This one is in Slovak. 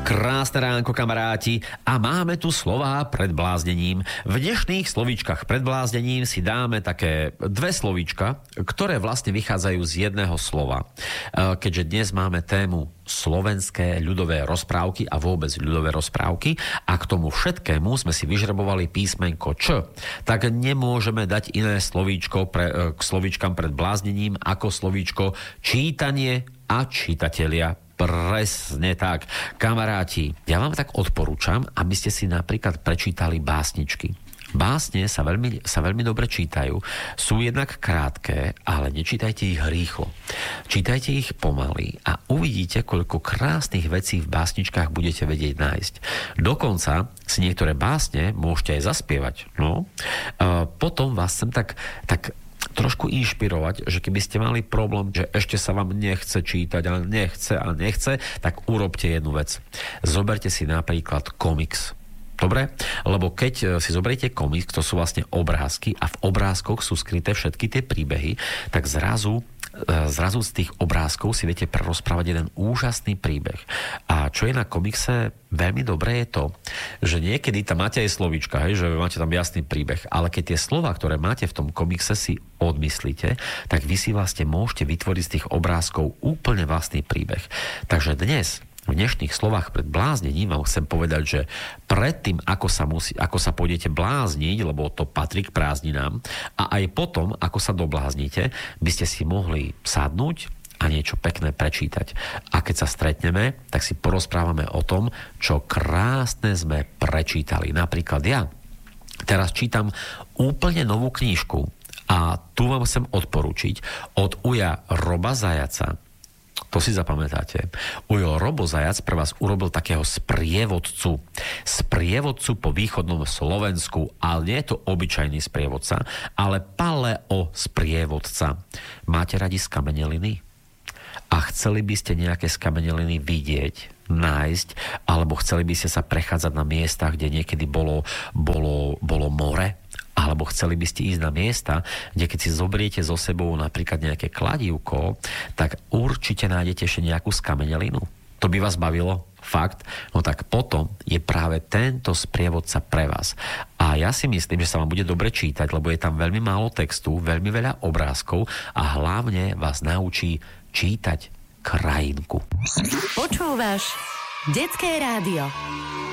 Krásne ránko, kamaráti, a máme tu slová pred bláznením. V dnešných slovíčkach pred bláznením si dáme také dve slovíčka, ktoré vlastne vychádzajú z jedného slova. Keďže dnes máme tému slovenské ľudové rozprávky a vôbec ľudové rozprávky a k tomu všetkému sme si vyžrebovali písmenko Č, tak nemôžeme dať iné slovíčko k slovíčkam pred bláznením ako slovíčko čítanie a čitatelia. Presne tak. Kamaráti, ja vám tak odporúčam, aby ste si napríklad prečítali básničky. Básne sa veľmi dobre čítajú. Sú jednak krátke, ale nečítajte ich rýchlo. Čítajte ich pomaly a uvidíte, koľko krásnych vecí v básničkách budete vedieť nájsť. Dokonca si niektoré básne môžete aj zaspievať. No. Potom vás sem tak trošku inšpirovať, že keby ste mali problém, že ešte sa vám nechce čítať, ale nechce, tak urobte jednu vec. Zoberte si napríklad komiks. Dobre? Lebo keď si zoberiete komiks, to sú vlastne obrázky a v obrázkoch sú skryté všetky tie príbehy, tak zrazu z tých obrázkov si viete prerozprávať jeden úžasný príbeh. A čo je na komikse veľmi dobré je to, že niekedy tam máte aj slovíčka, že máte tam jasný príbeh, ale keď tie slova, ktoré máte v tom komikse si odmyslíte, tak vy si vlastne môžete vytvoriť z tých obrázkov úplne vlastný príbeh. Takže dnes v dnešných slovách pred bláznením vám chcem povedať, že predtým, ako sa pôjdete blázniť, lebo to patrí k prázdninám, a aj potom, ako sa dobláznite, by ste si mohli sadnúť a niečo pekné prečítať. A keď sa stretneme, tak si porozprávame o tom, čo krásne sme prečítali. Napríklad ja teraz čítam úplne novú knižku a tu vám chcem odporučiť od Uja Roba Zajaca. To si zapamätáte. Ujo Robo Zajac pre vás urobil takého sprievodcu po východnom Slovensku, ale nie je to obyčajný sprievodca, ale paleo sprievodca. Máte radi skameneliny? A chceli by ste nejaké skameneliny vidieť, nájsť, alebo chceli by ste sa prechádzať na miestach, kde niekedy bolo more? Alebo chceli by ste ísť na miesta, kde keď si zoberiete so sebou napríklad nejaké kladívko, tak určite nájdete ešte nejakú skamenelinu. To by vás bavilo? Fakt? No tak potom je práve tento sprievodca pre vás. A ja si myslím, že sa vám bude dobre čítať, lebo je tam veľmi málo textu, veľmi veľa obrázkov a hlavne vás naučí čítať krajinku. Počúvaš Detské rádio.